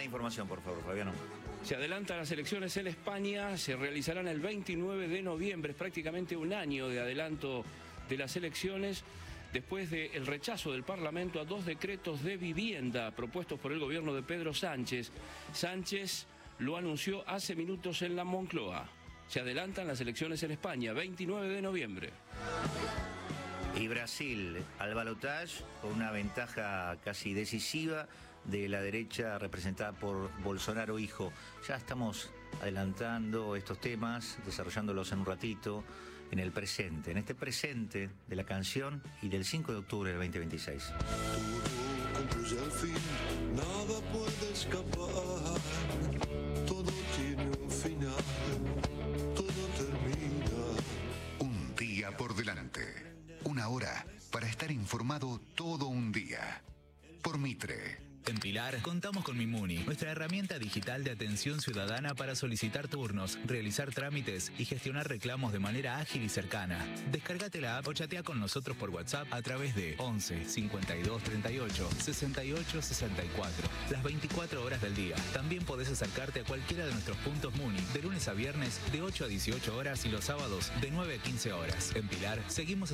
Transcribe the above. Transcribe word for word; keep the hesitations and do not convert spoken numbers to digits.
información, por favor, Fabiano. Se adelantan las elecciones en España, se realizarán el veintinueve de noviembre, es prácticamente un año de adelanto de las elecciones, después del rechazo del Parlamento a dos decretos de vivienda propuestos por el gobierno de Pedro Sánchez. Sánchez lo anunció hace minutos en la Moncloa. Se adelantan las elecciones en España, veintinueve de noviembre. Y Brasil al balotaje con una ventaja casi decisiva de la derecha representada por Bolsonaro hijo. Ya estamos adelantando estos temas, desarrollándolos en un ratito, en el presente, en este presente de la canción y del cinco de octubre del veinte veintiséis. Todo concluye al fin, nada puede escapar, todo tiene un final, todo termina. Un día por delante, una hora para estar informado todo un día. Por Mitre. En Pilar contamos con Mimuni, nuestra herramienta digital de atención ciudadana para solicitar turnos, realizar trámites y gestionar reclamos de manera ágil y cercana. Descárgate la app o chatea con nosotros por WhatsApp a través de once, cincuenta y dos, treinta y ocho, sesenta y ocho, sesenta y cuatro, las veinticuatro horas del día. También podés acercarte a cualquiera de nuestros puntos Muni, de lunes a viernes de ocho a dieciocho horas y los sábados de nueve a quince horas. En Pilar seguimos